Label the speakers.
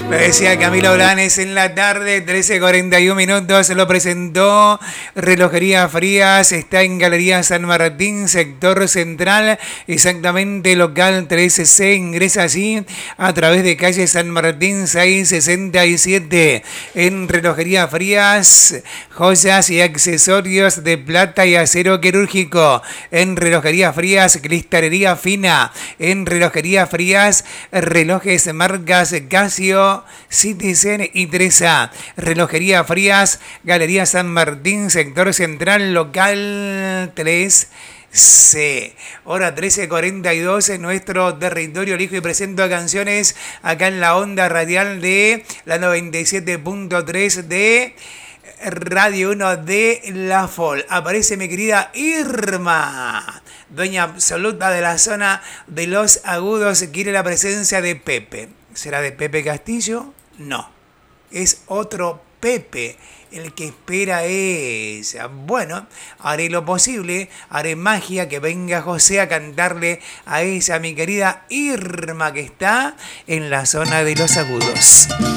Speaker 1: Lo decía Camilo Blanes en la tarde, 13:41 minutos. Lo presentó Relojería Frías. Está en Galería San Martín, sector central, exactamente local 13C. Ingresa así a través de calle San Martín 667. En Relojería Frías, joyas y accesorios de plata y acero quirúrgico. En Relojería Frías, cristalería fina. En Relojería Frías, relojes marcas Casio, Citizen y Tresa. Relojería Frías, Galería San Martín, sector central, local 3C. Hora 13:42 en nuestro territorio. Elijo y presento canciones acá en la onda radial de la 97.3 de Radio 1 de La Fol. Aparece mi querida Irma, dueña absoluta de la zona de Los Agudos. Quiere la presencia de Pepe. ¿Será de Pepe Castillo? No, es otro Pepe el que espera ella. Bueno, haré lo posible, haré magia que venga José a cantarle a ella, mi querida Irma, que está en la zona de Los Agudos.